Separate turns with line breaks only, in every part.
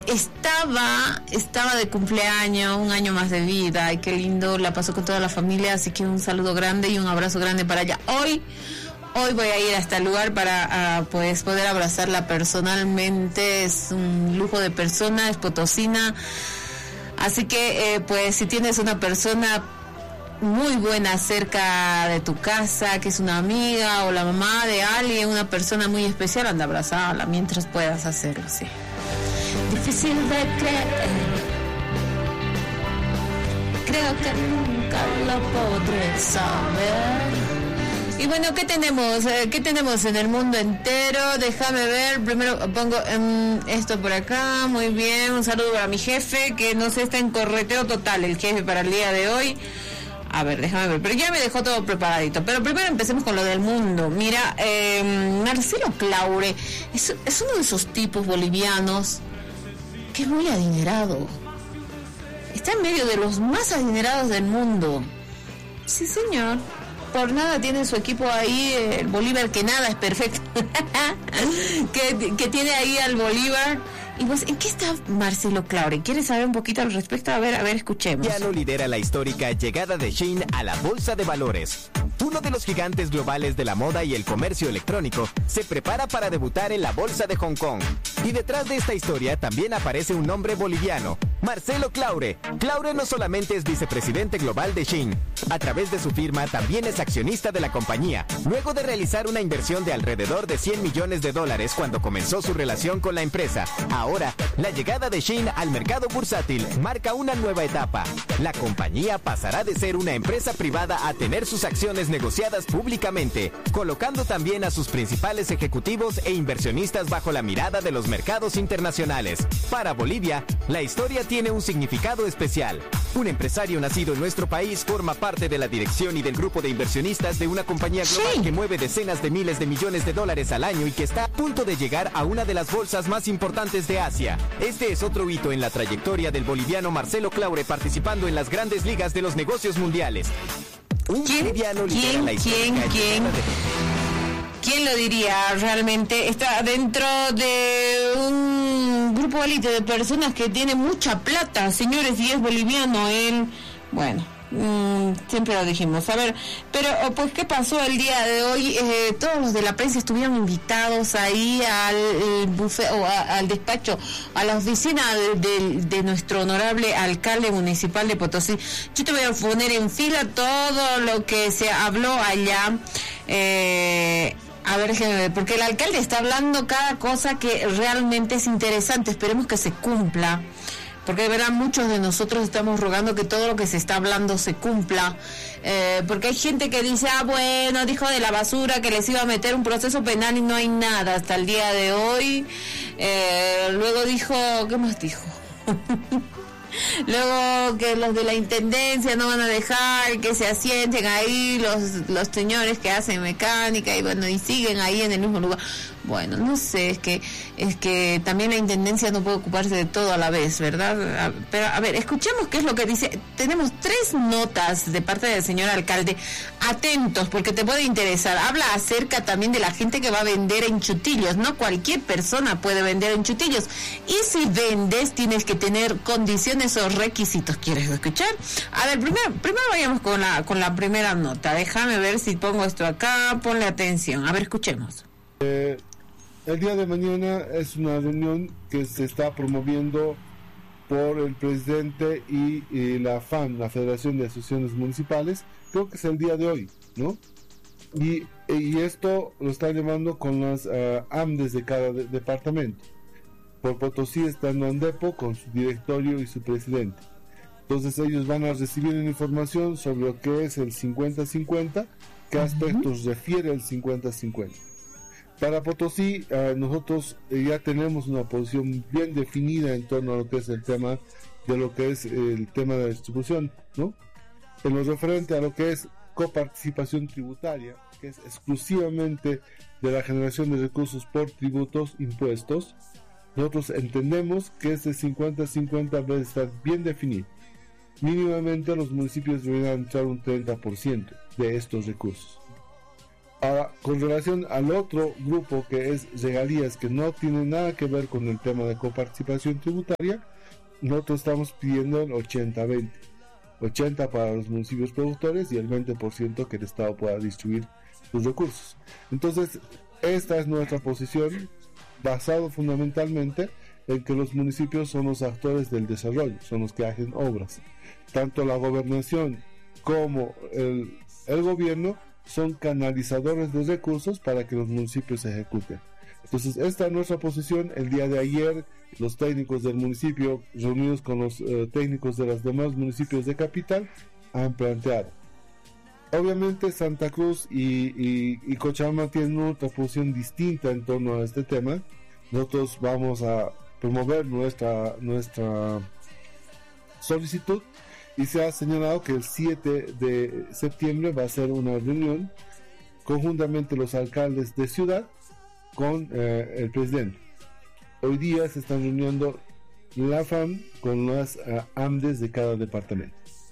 estaba de cumpleaños, un año más de vida, y qué lindo, la pasó con toda la familia, así que un saludo grande y un abrazo grande para ella. Hoy voy a ir hasta el lugar para pues poder abrazarla personalmente. Es un lujo de persona, es potosina, así que pues si tienes una persona muy buena cerca de tu casa, que es una amiga o la mamá de alguien, una persona muy especial, anda a abrazarla mientras puedas hacerlo, sí. Difícil de creer, creo que nunca lo podré saber. Y bueno, ¿qué tenemos? ¿Qué tenemos en el mundo entero? Déjame ver, primero pongo esto por acá, muy bien, un saludo para mi jefe, que no sé, está en correteo total el jefe para el día de hoy. A ver, déjame ver, pero ya me dejó todo preparadito. Pero primero empecemos con lo del mundo. Mira, Marcelo Claure es uno de esos tipos bolivianos que es muy adinerado. Está en medio de los más adinerados del mundo. Sí, señor. Por nada tiene su equipo ahí, el Bolívar, que nada es perfecto. que tiene ahí al Bolívar. Y pues, ¿en qué está Marcelo Claure? ¿Quieres saber un poquito al respecto? A ver, escuchemos.
Ya no lidera la histórica llegada de Shein a la bolsa de valores. Uno de los gigantes globales de la moda y el comercio electrónico se prepara para debutar en la bolsa de Hong Kong. Y detrás de esta historia también aparece un nombre boliviano, Marcelo Claure. Claure no solamente es vicepresidente global de Shein, a través de su firma también es accionista de la compañía, luego de realizar una inversión de alrededor de $100 millones cuando comenzó su relación con la empresa. Ahora, la llegada de Shein al mercado bursátil marca una nueva etapa. La compañía pasará de ser una empresa privada a tener sus acciones negociadas públicamente, colocando también a sus principales ejecutivos e inversionistas bajo la mirada de los mercados internacionales. Para Bolivia, la historia tiene un significado especial. Un empresario nacido en nuestro país forma parte de la dirección y del grupo de inversionistas de una compañía global que mueve decenas de miles de millones de dólares al año y que está a punto de llegar a una de las bolsas más importantes de Asia. Este es otro hito en la trayectoria del boliviano Marcelo Claure participando en las grandes ligas de los negocios mundiales.
¿Quién lo diría? Realmente está dentro de un grupo élite de personas que tiene mucha plata, señores, y es boliviano él. Bueno, siempre lo dijimos. A ver, pero pues ¿qué pasó el día de hoy? Todos los de la prensa estuvieron invitados ahí al buffet o al despacho, a la oficina de nuestro honorable alcalde municipal de Potosí. Yo te voy a poner en fila todo lo que se habló allá. A ver, porque el alcalde está hablando cada cosa que realmente es interesante. Esperemos que se cumpla, porque de verdad muchos de nosotros estamos rogando que todo lo que se está hablando se cumpla, porque hay gente que dice, bueno, dijo de la basura que les iba a meter un proceso penal y no hay nada hasta el día de hoy. Luego dijo, ¿qué más dijo? Luego que los de la intendencia no van a dejar que se asienten ahí los señores que hacen mecánica y bueno, y siguen ahí en el mismo lugar. Bueno, no sé, es que también la intendencia no puede ocuparse de todo a la vez, ¿verdad? Pero a ver, escuchemos qué es lo que dice. Tenemos 3 notas de parte del señor alcalde. Atentos, porque te puede interesar. Habla acerca también de la gente que va a vender en Chutillos. No cualquier persona puede vender en Chutillos. Y si vendes, tienes que tener condiciones o requisitos. ¿Quieres escuchar? A ver, primero vayamos con la primera nota. Déjame ver si pongo esto acá. Ponle atención. A ver, escuchemos.
El día de mañana es una reunión que se está promoviendo por el presidente y la FAM, la Federación de Asociaciones Municipales. Creo que es el día de hoy, ¿no? Y esto lo están llevando con las AMDES de cada departamento. Por Potosí está Andepo con su directorio y su presidente. Entonces ellos van a recibir una información sobre lo que es el 50-50, qué aspectos refiere el 50-50. Para Potosí, nosotros ya tenemos una posición bien definida en torno a lo que es el tema de la distribución, ¿no? En lo referente a lo que es coparticipación tributaria, que es exclusivamente de la generación de recursos por tributos, impuestos, nosotros entendemos que ese 50-50 debe estar bien definido. Mínimamente los municipios deberían entrar un 30% de estos recursos. Ahora, con relación al otro grupo que es regalías, que no tiene nada que ver con el tema de coparticipación tributaria, nosotros estamos pidiendo el 80-20. 80 para los municipios productores y el 20% que el Estado pueda distribuir sus recursos. Entonces, esta es nuestra posición, basado fundamentalmente en que los municipios son los actores del desarrollo, son los que hacen obras. Tanto la gobernación como el gobierno son canalizadores de recursos para que los municipios se ejecuten. Entonces, esta es nuestra posición. El día de ayer, los técnicos del municipio, reunidos con los técnicos de los demás municipios de capital, han planteado. Obviamente, Santa Cruz y Cochabamba tienen otra posición distinta en torno a este tema. Nosotros vamos a promover nuestra solicitud y se ha señalado que el 7 de septiembre va a ser una reunión conjuntamente los alcaldes de ciudad con el presidente. Hoy día se están reuniendo la FAM con las AMDES de cada departamento.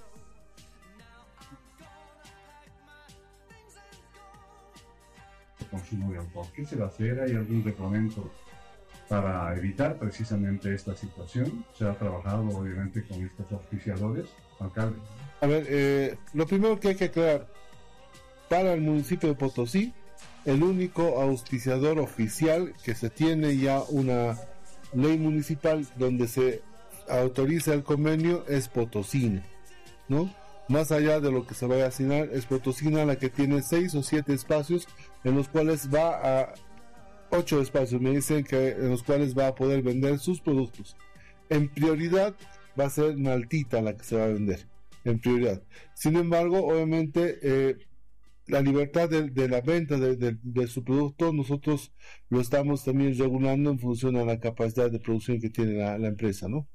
El consumo de alcohol, ¿qué se va a hacer? ¿Hay algún reglamento para evitar precisamente esta situación? ¿Se ha trabajado obviamente con estos auspiciadores, alcalde?
A ver, lo primero que hay que aclarar, para el municipio de Potosí, el único auspiciador oficial que se tiene ya una ley municipal donde se autoriza el convenio es Potosina, ¿no? Más allá de lo que se vaya a asignar, es Potosina la que tiene 6 o 7 espacios en los cuales va a 8 espacios, me dicen que en los cuales va a poder vender sus productos. En prioridad va a ser Maltita la que se va a vender, en prioridad. Sin embargo, obviamente, la libertad de la venta de su producto, nosotros lo estamos también regulando en función a la capacidad de producción que tiene la empresa, ¿no?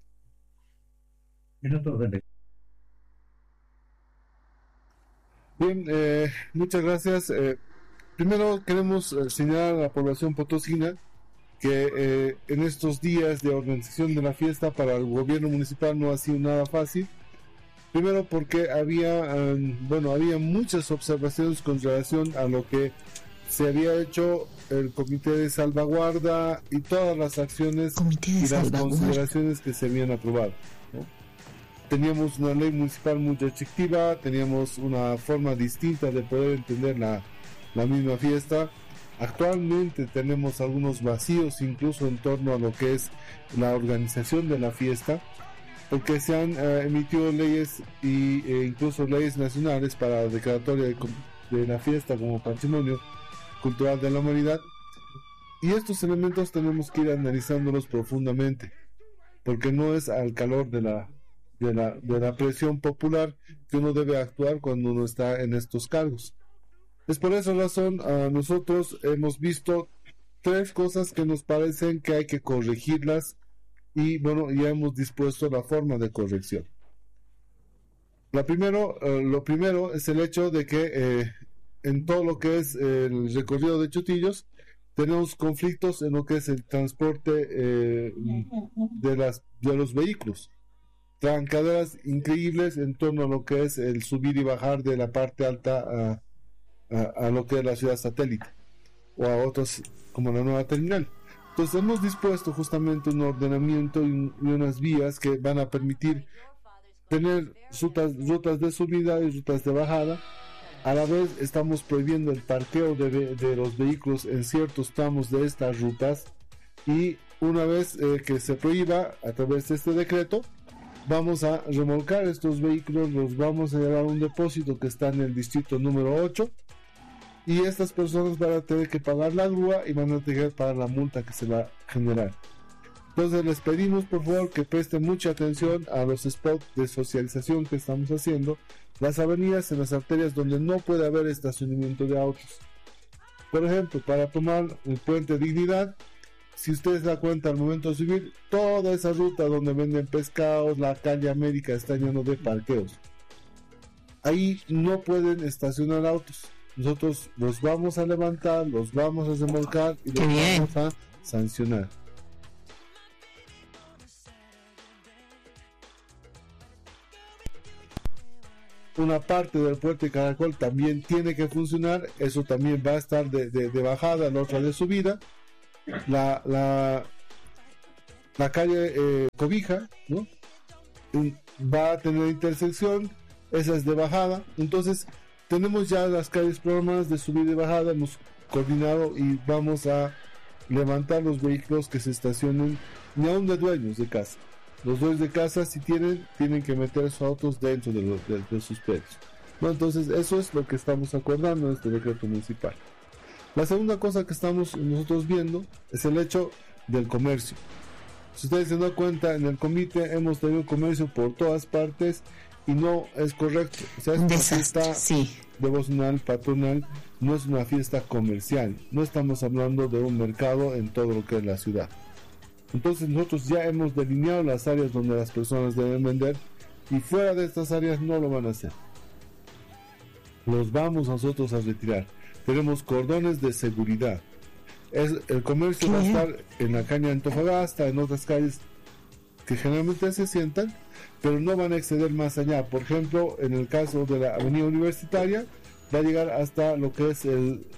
Bien, muchas gracias. Primero queremos señalar a la población potosina que en estos días de organización de la fiesta para el gobierno municipal no ha sido nada fácil. Primero porque había muchas observaciones con relación a lo que se había hecho el comité de salvaguarda y todas las acciones y las consideraciones que se habían aprobado, ¿no? Teníamos una ley municipal muy restrictiva, teníamos una forma distinta de poder entender la misma fiesta. Actualmente tenemos algunos vacíos incluso en torno a lo que es la organización de la fiesta, porque se han emitido leyes e incluso leyes nacionales para la declaratoria de la fiesta como patrimonio cultural de la humanidad, y estos elementos tenemos que ir analizándolos profundamente, porque no es al calor de la presión popular que uno debe actuar cuando uno está en estos cargos. Es por esa razón nosotros hemos visto 3 cosas que nos parecen que hay que corregirlas, y bueno, ya hemos dispuesto la forma de corrección. Lo primero es el hecho de que en todo lo que es el recorrido de Chutillos tenemos conflictos en lo que es el transporte de los vehículos. Trancaderas increíbles en torno a lo que es el subir y bajar de la parte alta a lo que es la ciudad satélite o a otros como la nueva terminal. Entonces hemos dispuesto justamente un ordenamiento y unas vías que van a permitir tener rutas de subida y rutas de bajada. A la vez estamos prohibiendo el parqueo de los vehículos en ciertos tramos de estas rutas, y una vez que se prohíba a través de este decreto, vamos a remolcar estos vehículos, los vamos a llevar a un depósito que está en el distrito número 8, y estas personas van a tener que pagar la grúa y van a tener que pagar la multa que se va a generar. Entonces les pedimos por favor que presten mucha atención a los spots de socialización que estamos haciendo, las avenidas en las arterias donde no puede haber estacionamiento de autos. Por ejemplo, para tomar el puente Dignidad, si ustedes se dan cuenta al momento de subir, toda esa ruta donde venden pescados, la calle América está lleno de parqueos. Ahí no pueden estacionar autos. Nosotros los vamos a levantar, los vamos a remolcar y los vamos a sancionar. una parte del puente Caracol también tiene que funcionar, eso también va a estar de bajada, la otra de subida. La calle Cobija, ¿no? Va a tener intersección, esa es de bajada. Entonces tenemos ya las calles programadas de subida y bajada, hemos coordinado y vamos a levantar los vehículos que se estacionen, ni aún de dueños de casa. Los dueños de casa, si tienen que meter sus autos dentro de sus predios, ¿no? Entonces eso es lo que estamos acordando en este decreto municipal. La segunda cosa que estamos nosotros viendo es el hecho del comercio. Si ustedes se dan cuenta, en el comité hemos tenido comercio por todas partes y no es correcto. O sea, es una fiesta devocional, patronal, no es una fiesta comercial. No estamos hablando de un mercado en todo lo que es la ciudad. Entonces nosotros ya hemos delineado las áreas donde las personas deben vender y fuera de estas áreas no lo van a hacer. Los vamos nosotros a retirar. Tenemos cordones de seguridad. El comercio va a estar en la calle Antofagasta, en otras calles que generalmente se sientan, pero no van a exceder más allá. Por ejemplo, en el caso de la avenida Universitaria, va a llegar hasta lo que es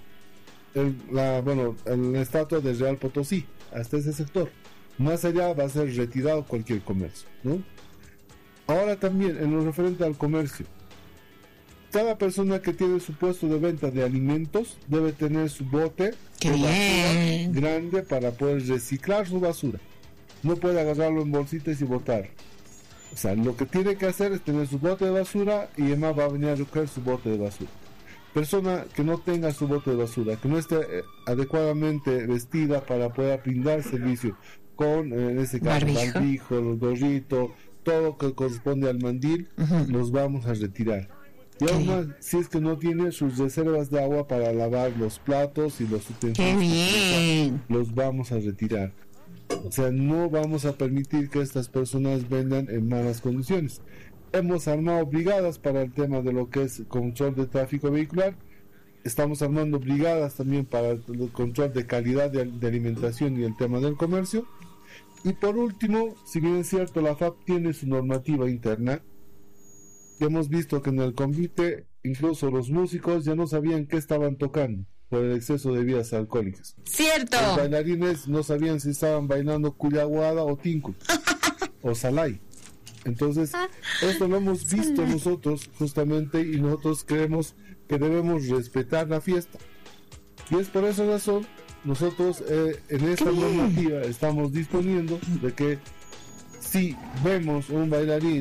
la estatua de Real Potosí, hasta ese sector. Más allá va a ser retirado cualquier comercio, ¿no? Ahora también, en lo referente al comercio, cada persona que tiene su puesto de venta de alimentos debe tener su bote de basura grande para poder reciclar su basura. No puede agarrarlo en bolsitas y botar. O sea, lo que tiene que hacer es tener su bote de basura y además va a venir a recoger su bote de basura. Persona que no tenga su bote de basura, que no esté adecuadamente vestida para poder brindar servicio con, en este caso, barbijo, los gorritos, todo que corresponde al mandil, los vamos a retirar. Y aún más, si es que no tiene sus reservas de agua para lavar los platos y los utensilios, los vamos a retirar. O sea, no vamos a permitir que estas personas vendan en malas condiciones. Hemos armado brigadas para el tema de lo que es control de tráfico vehicular. Estamos armando brigadas también para el control de calidad de alimentación y el tema del comercio. Y por último, si bien es cierto, la FAP tiene su normativa interna. Hemos visto que en el comité incluso los músicos ya no sabían qué estaban tocando por el exceso de bebidas alcohólicas.
Cierto.
Los bailarines no sabían si estaban bailando cuyaguada o tinco o salay. Entonces, esto lo hemos visto nosotros justamente y nosotros creemos que debemos respetar la fiesta. Y es por esa razón nosotros en esta normativa estamos disponiendo de que si vemos un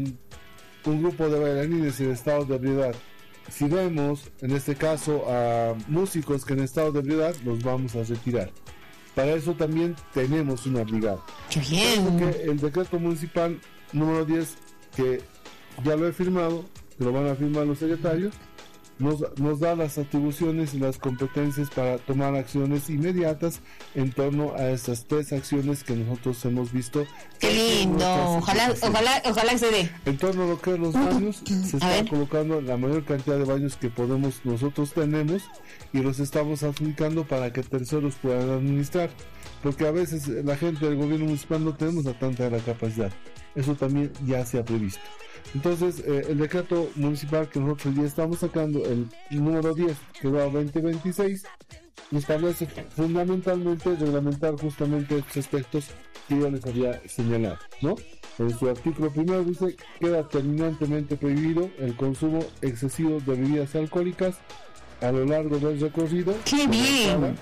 grupo de bailarines en estado de ebriedad, si vemos en este caso a músicos que en estado de ebriedad, los vamos a retirar. Para eso también tenemos una brigada.
¡Qué bien!
Porque el decreto municipal número 10, que ya lo he firmado, que lo van a firmar los secretarios, nos da las atribuciones y las competencias para tomar acciones inmediatas en torno a estas tres acciones que nosotros hemos visto.
¡Qué lindo! Ojalá se dé.
En torno a lo que es los baños, se está colocando la mayor cantidad de baños que nosotros tenemos y los estamos adjudicando para que terceros puedan administrar, porque a veces la gente del gobierno municipal no tenemos tanta la capacidad. Eso también ya se ha previsto. Entonces, el decreto municipal que nosotros ya estamos sacando, el número 10, que va a 2026, nos establece fundamentalmente reglamentar justamente estos aspectos que yo les había señalado, ¿no? En su artículo primero dice: queda terminantemente prohibido el consumo excesivo de bebidas alcohólicas a lo largo del recorrido.
¡Qué bien!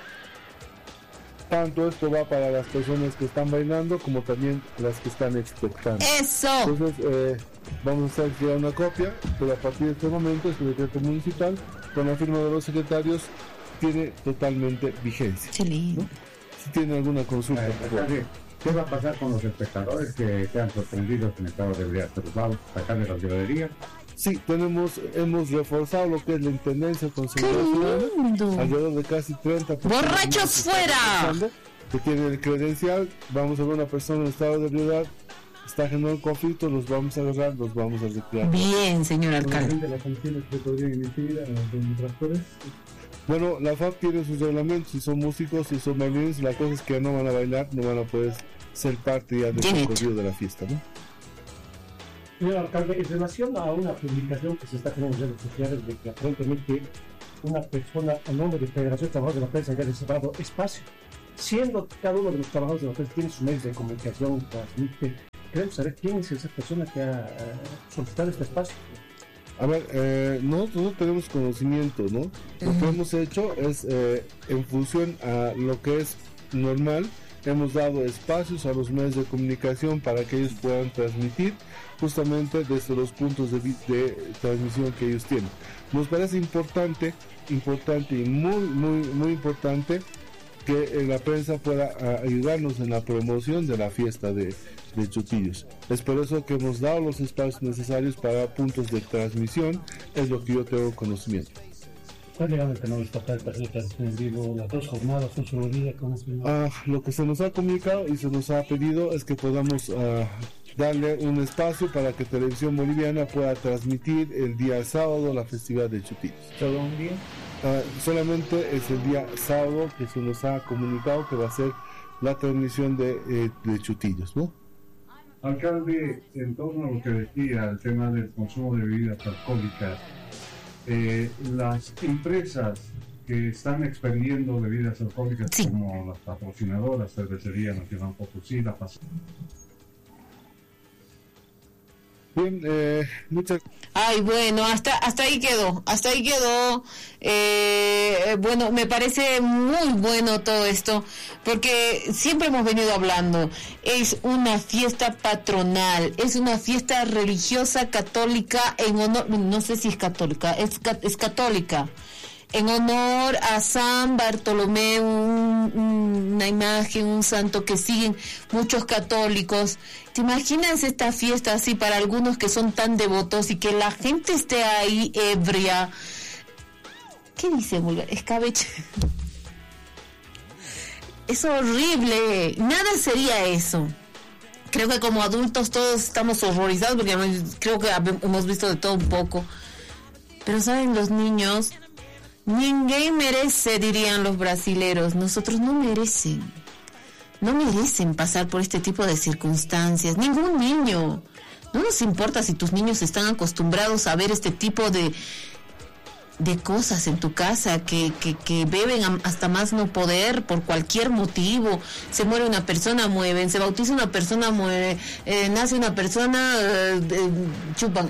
Tanto esto va para las personas que están bailando como también las que están expectando.
¡Eso!
Entonces, vamos a hacer una copia, pero a partir de este momento este decreto municipal, con la firma de los secretarios, tiene totalmente vigencia.
Sí. ¿No?
Si tiene alguna consulta.
¿Qué va a pasar con los espectadores que sean sorprendidos en estado de ebriedad? ¿Se los va a sacar de las graderías?
Sí, hemos reforzado lo que es la intendencia con seguridad ciudadana, alrededor de casi 30
¡borrachos fuera!
Que tienen el credencial. Vamos a ver una persona en estado de ebriedad, está generando un conflicto, los vamos a agarrar, los vamos a retirar.
Bien, señor alcalde.
¿Las sanciones que podrían emitir a los infractores?
Bueno, la FAP tiene sus reglamentos, si son músicos, si son bailarines, la cosa es que no van a bailar, no van a poder ser parte ya del recorrido de la fiesta, ¿no?
Señor alcalde, en relación a una publicación que se está haciendo en redes sociales de que aparentemente una persona a nombre de Federación de Trabajadores de la Prensa haya reservado espacio, siendo cada uno de los trabajadores de la prensa tiene sus medios de comunicación, transmite, queremos saber quién es esa persona que ha solicitado este espacio.
A ver, nosotros no tenemos conocimiento, ¿no? Lo que hemos hecho es, en función a lo que es normal, hemos dado espacios a los medios de comunicación para que ellos puedan transmitir justamente desde los puntos de transmisión que ellos tienen. Nos parece importante y muy importante que la prensa pueda ayudarnos en la promoción de la fiesta de Chutillos. Es por eso que hemos dado los espacios necesarios para puntos de transmisión, es lo que yo tengo conocimiento.
¿Cuál era el canal estatal para la transmisión en vivo? Las 2 jornadas, un solo día, ¿cómo se llama?
Lo que se nos ha comunicado y se nos ha pedido es que podamos darle un espacio para que Televisión Boliviana pueda transmitir el día sábado la festividad de Chutillos.
¿Solo un día?
Solamente es el día sábado que se nos ha comunicado que va a ser la transmisión de Chutillos, ¿no?
Alcalde, en torno a lo que decía, el tema del consumo de bebidas alcohólicas, las empresas que están expendiendo bebidas alcohólicas, sí, como las patrocinadoras, Cervecería Nacional Potosí, La Paz.
Bien, muchas.
Ay, bueno, hasta ahí quedó. Bueno, me parece muy bueno todo esto, porque siempre hemos venido hablando, es una fiesta patronal, es una fiesta religiosa católica en honor, no sé si es católica, es católica, en honor a San Bartolomé, una imagen, un santo que siguen muchos católicos. ¿Te imaginas esta fiesta así para algunos que son tan devotos y que la gente esté ahí ebria? ¿Qué dice vulgar? Escabeche. Es horrible. Nada sería eso. Creo que como adultos todos estamos horrorizados porque creo que hemos visto de todo un poco. Pero saben, los niños, ninguém merece, dirían los brasileros. Nosotros no merecen pasar por este tipo de circunstancias. Ningún niño. No nos importa si tus niños están acostumbrados a ver este tipo de cosas en tu casa, que beben hasta más no poder por cualquier motivo. Se muere una persona, mueven. Se bautiza una persona, muere. Nace una persona, chupan.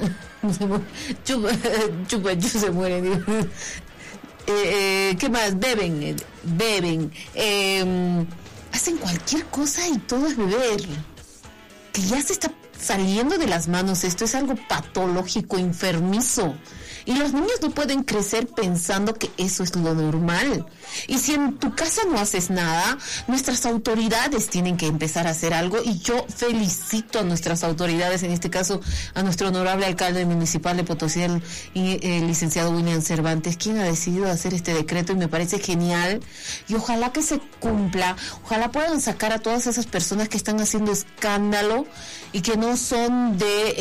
Chupan, se muere. Digo. ¿Qué más? Beben. Hacen cualquier cosa y todo es beber. Que ya se está saliendo de las manos. Esto es algo patológico, enfermizo. Y los niños no pueden crecer pensando que eso es lo normal. Y si en tu casa no haces nada, nuestras autoridades tienen que empezar a hacer algo. Y yo felicito a nuestras autoridades, en este caso a nuestro honorable alcalde municipal de Potosí, el licenciado William Cervantes, quien ha decidido hacer este decreto, y me parece genial. Y ojalá que se cumpla, ojalá puedan sacar a todas esas personas que están haciendo escándalo y que no son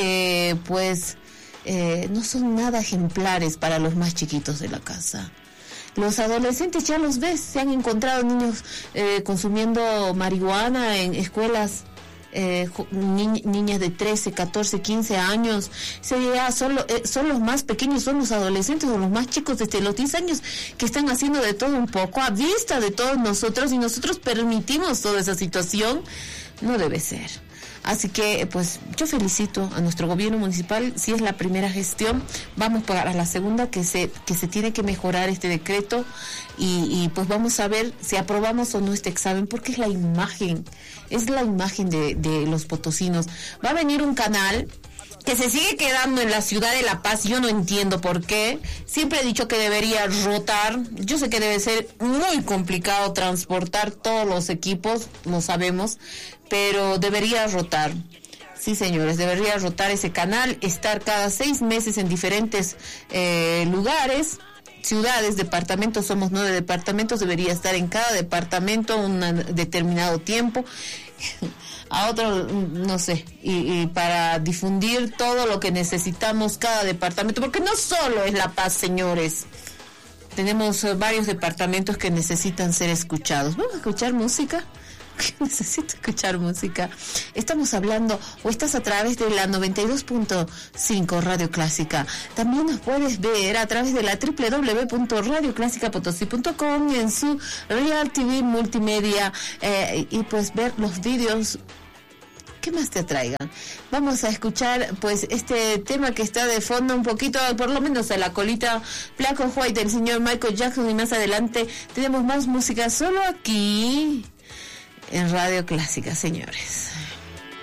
no son nada ejemplares para los más chiquitos de la casa. Los adolescentes ya los ves, se han encontrado niños consumiendo marihuana en escuelas, niñas de 13, 14, 15 años. Son los más pequeños, son los adolescentes o los más chicos desde los 10 años que están haciendo de todo un poco a vista de todos nosotros, y nosotros permitimos toda esa situación. No debe ser. Así que pues yo felicito a nuestro gobierno municipal. Si es la primera gestión, vamos para la segunda, que se tiene que mejorar este decreto, y pues vamos a ver si aprobamos o no este examen, porque es la imagen de los potosinos. Va a venir un canal que se sigue quedando en la ciudad de La Paz. Yo no entiendo por qué. Siempre he dicho que debería rotar. Yo sé que debe ser muy complicado transportar todos los equipos, lo sabemos, pero debería rotar. Sí, señores, debería rotar ese canal, estar cada 6 meses en diferentes lugares, ciudades, departamentos. Somos 9 departamentos, debería estar en cada departamento un determinado tiempo. A otro, no sé, y para difundir todo lo que necesitamos cada departamento, porque no solo es La Paz, señores. Tenemos varios departamentos que necesitan ser escuchados. Vamos a escuchar música. necesito escuchar música. Estamos hablando, o estás a través de la 92.5 Radio Clásica. También nos puedes ver a través de la www.radioclasicapotosí.com en su Real TV Multimedia, y pues ver los vídeos que más te atraigan. Vamos a escuchar pues este tema que está de fondo un poquito, por lo menos a la colita, Black or White del señor Michael Jackson, y más adelante tenemos más música solo aquí en Radio Clásica, señores.